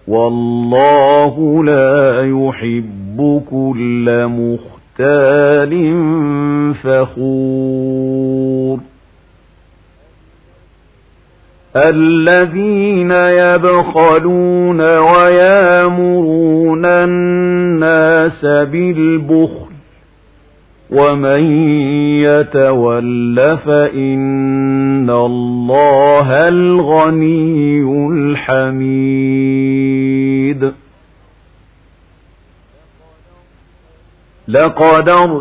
والله لا يحب كل مختال فخور. الذين يبخلون ويامرون الناس بالبخل ومن يتول فإن الله الغني الحميد. لقد